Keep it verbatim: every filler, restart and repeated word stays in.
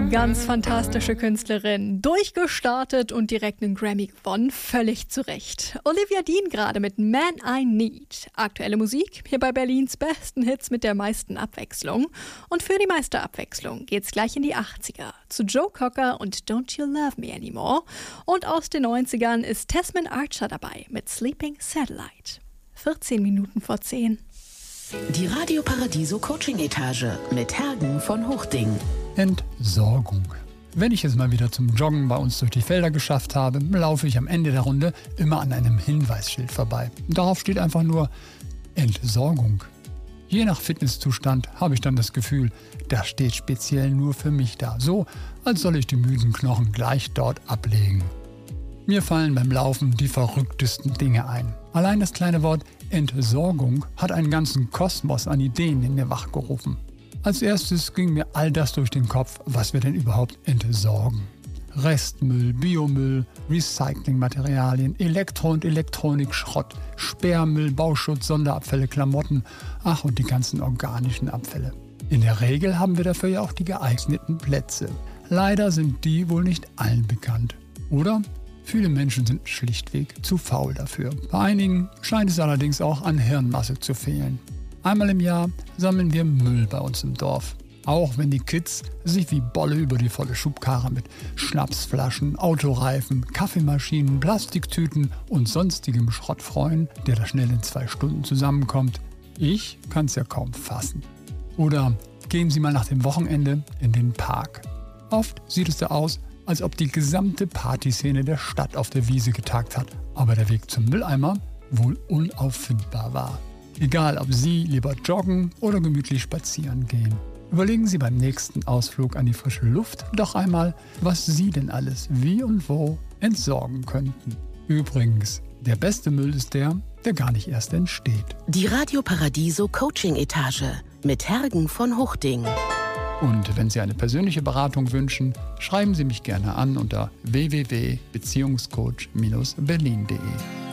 Ganz fantastische Künstlerin, durchgestartet und direkt einen Grammy gewonnen, völlig zu Recht. Olivia Dean gerade mit Man I Need. Aktuelle Musik, hier bei Berlins besten Hits mit der meisten Abwechslung. Und für die meiste Abwechslung geht's gleich in die achtziger zu Joe Cocker und Don't You Love Me Anymore. Und aus den neunzigern ist Tesman Archer dabei mit Sleeping Satellite. vierzehn Minuten vor zehn. Die Radio Paradiso Coaching Etage mit Hergen von Hochding. Entsorgung. Wenn ich es mal wieder zum Joggen bei uns durch die Felder geschafft habe, laufe ich am Ende der Runde immer an einem Hinweisschild vorbei. Darauf steht einfach nur Entsorgung. Je nach Fitnesszustand habe ich dann das Gefühl, das steht speziell nur für mich da. So, als soll ich die müden Knochen gleich dort ablegen. Mir fallen beim Laufen die verrücktesten Dinge ein. Allein das kleine Wort Entsorgung hat einen ganzen Kosmos an Ideen in mir wachgerufen. Als erstes ging mir all das durch den Kopf, was wir denn überhaupt entsorgen. Restmüll, Biomüll, Recyclingmaterialien, Elektro- und Elektronikschrott, Sperrmüll, Bauschutz, Sonderabfälle, Klamotten, ach und die ganzen organischen Abfälle. In der Regel haben wir dafür ja auch die geeigneten Plätze. Leider sind die wohl nicht allen bekannt. Oder? Viele Menschen sind schlichtweg zu faul dafür. Bei einigen scheint es allerdings auch an Hirnmasse zu fehlen. Einmal im Jahr sammeln wir Müll bei uns im Dorf. Auch wenn die Kids sich wie Bolle über die volle Schubkarre mit Schnapsflaschen, Autoreifen, Kaffeemaschinen, Plastiktüten und sonstigem Schrott freuen, der da schnell in zwei Stunden zusammenkommt. Ich kann es ja kaum fassen. Oder gehen Sie mal nach dem Wochenende in den Park. Oft sieht es da aus, als ob die gesamte Partyszene der Stadt auf der Wiese getagt hat, aber der Weg zum Mülleimer wohl unauffindbar war. Egal, ob Sie lieber joggen oder gemütlich spazieren gehen. Überlegen Sie beim nächsten Ausflug an die frische Luft doch einmal, was Sie denn alles wie und wo entsorgen könnten. Übrigens, der beste Müll ist der, der gar nicht erst entsteht. Die Radio Paradiso Coaching Etage mit Hergen von Hochding. Und wenn Sie eine persönliche Beratung wünschen, schreiben Sie mich gerne an unter w w w punkt beziehungscoach Bindestrich berlin punkt de.